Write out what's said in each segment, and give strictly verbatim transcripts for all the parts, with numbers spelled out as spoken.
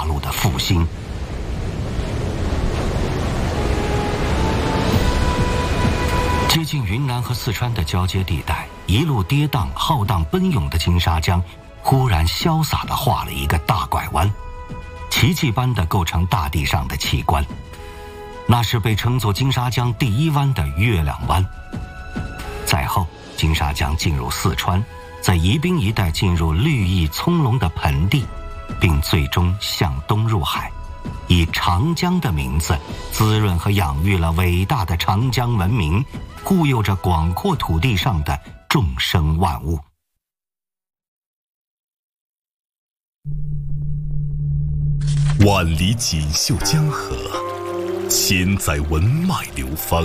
陆的复兴。接近云南和四川的交接地带，一路跌宕、浩荡奔涌的金沙江，忽然潇洒地画了一个大拐弯，奇迹般地构成大地上的奇观。那是被称作金沙江第一湾的月亮湾。再后，金沙江进入四川，在宜宾一带进入绿意葱茏的盆地，并最终向东入海，以长江的名字滋润和养育了伟大的长江文明，护佑着广阔土地上的众生万物。 万里锦绣江河，千载文脉流芳。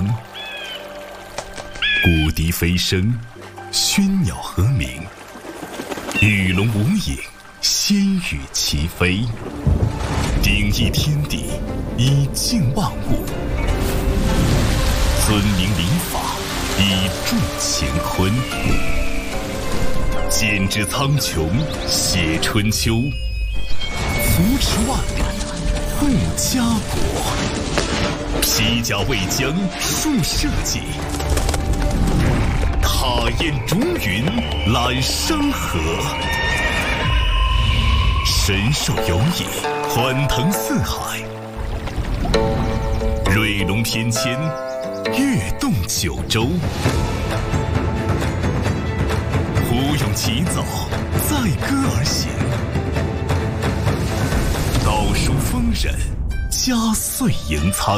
古笛飞声，喧鸟和鸣，鱼龙无影，仙羽齐飞。鼎益天地，以静万物；尊明礼法，以重乾坤。剪纸苍穹，写春秋；扶持万里，护家国。披甲为疆，树社稷；踏烟逐云，揽山河。神兽游弋，欢腾四海；瑞龙翩跹，跃动九州。虎勇齐走，载歌而行；道书丰稔，家岁盈仓。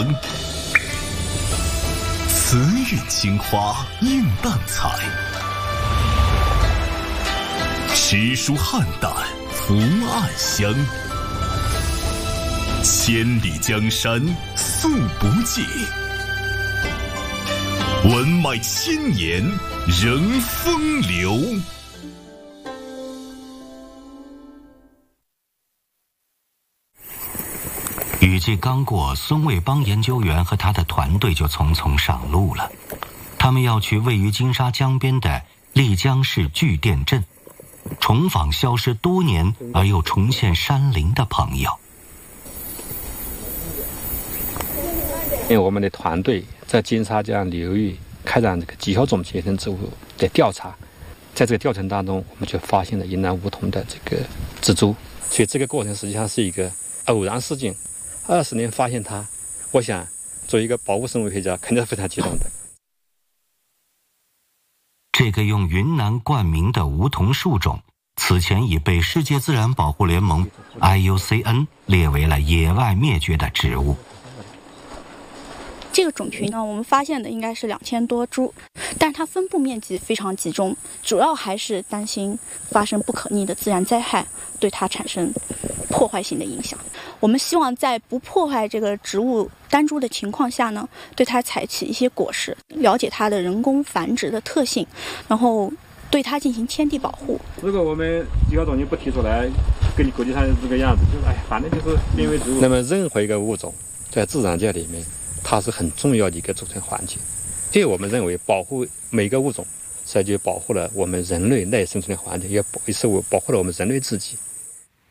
慈韵青花映淡彩，诗书汉淡福暗香。千里江山素不尽，文脉千年仍风流。 雨季刚过，孙卫邦研究员和他的团队就匆匆上路了。他们要去位于金沙江边的丽江市巨店镇，重访消失多年而又重现山林的朋友。 因为我们的团队在金沙江流域开展这个极小种野生植物的调查，在这个调查当中，我们就发现了云南梧桐的这个植株，所以这个过程实际上是一个偶然事件。二十年发现它，我想作为一个保护生物学家，肯定是非常激动的。 这个用云南冠名的梧桐树种，此前已被世界自然保护联盟 I U C N 列为了野外灭绝的植物。 这个种群呢，我们发现的应该是两千多株，但是它分布面积非常集中，主要还是担心发生不可逆的自然灾害对它产生破坏性的影响。我们希望在不破坏这个植物单株的情况下呢，对它采取一些果实，了解它的人工繁殖的特性，然后对它进行迁地保护。 如果我们极小种你不提出来，跟你国际上这个样子，就是哎，反正就是濒危植物。那么任何一个物种在自然界里面，它是很重要的一个组成环节，因为我们认为保护每个物种，实际就保护了我们人类赖生存的环境，也保也是保护了我们人类自己。